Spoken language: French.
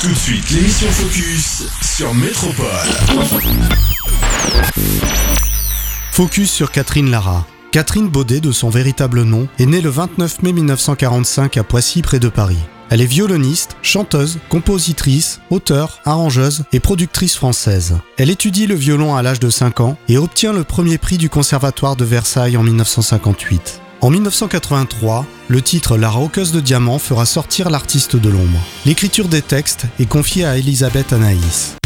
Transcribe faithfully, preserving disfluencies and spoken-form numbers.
Tout de suite, l'émission Focus sur Métropole. Focus sur Catherine Lara. Catherine Baudet, de son véritable nom, est née le vingt-neuf mai mille neuf cent quarante-cinq à Poissy, près de Paris. Elle est violoniste, chanteuse, compositrice, auteure, arrangeuse et productrice française. Elle étudie le violon à l'âge de cinq ans et obtient le premier prix du Conservatoire de Versailles en mille neuf cent cinquante-huit. En mille neuf cent quatre-vingt-trois, le titre « La roqueuse de diamant » fera sortir l'artiste de l'ombre. L'écriture des textes est confiée à Elisabeth Anaïs.